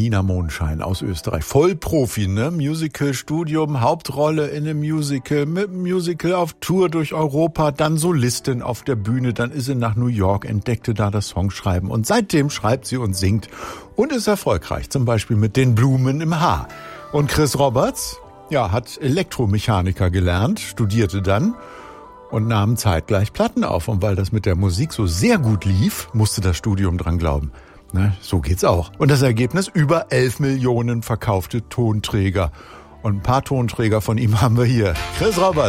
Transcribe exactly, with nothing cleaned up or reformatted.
Nina Mondschein aus Österreich. Vollprofi, ne? Musical-Studium, Hauptrolle in einem Musical, mit einem Musical auf Tour durch Europa, dann Solistin auf der Bühne, dann ist sie nach New York, entdeckte da das Songschreiben und seitdem schreibt sie und singt und ist erfolgreich, zum Beispiel mit den Blumen im Haar. Und Chris Roberts, ja, hat Elektromechaniker gelernt, studierte dann und nahm zeitgleich Platten auf. Und weil das mit der Musik so sehr gut lief, musste das Studium dran glauben. Na, so geht's auch. Und das Ergebnis? Über elf Millionen verkaufte Tonträger. Und ein paar Tonträger von ihm haben wir hier. Chris Roberts.